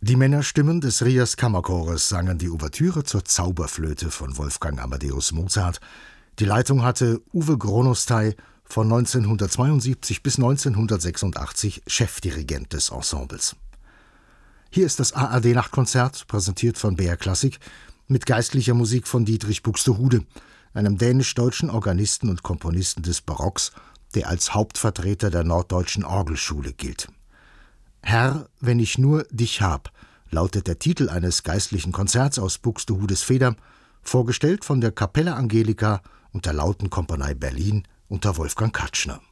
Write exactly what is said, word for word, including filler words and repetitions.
Die Männerstimmen des Rias Kammerchores sangen die Ouvertüre zur Zauberflöte von Wolfgang Amadeus Mozart. Die Leitung hatte Uwe Gronostay, von neunzehnhundertzweiundsiebzig bis neunzehnhundertsechsundachtzig Chefdirigent des Ensembles. Hier ist das A R D-Nachtkonzert, präsentiert von B R Klassik, mit geistlicher Musik von Dietrich Buxtehude, einem dänisch-deutschen Organisten und Komponisten des Barocks, der als Hauptvertreter der norddeutschen Orgelschule gilt. »Herr, wenn ich nur dich hab« lautet der Titel eines geistlichen Konzerts aus Buxtehudes Feder, vorgestellt von der Capella Angelica und der Lauten Kompanie Berlin unter Wolfgang Katschner.